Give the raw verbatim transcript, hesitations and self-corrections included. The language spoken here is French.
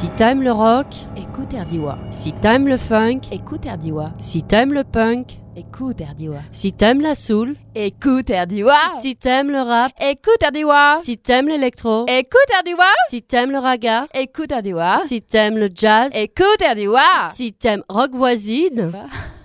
Si t'aimes le rock, écoute Erdiwa. si t'aimes le funk, Écoute Erdiwa. si t'aimes le punk, Écoute Erdiwa. si t'aimes la soul, Écoute Erdiwa. si t'aimes le rap, Écoute Erdiwa. si t'aimes l'électro, Écoute Erdiwa. si t'aimes le raga, Écoute Erdiwa. si t'aimes le jazz, Écoute Erdiwa. si t'aimes rock voisine, Bah.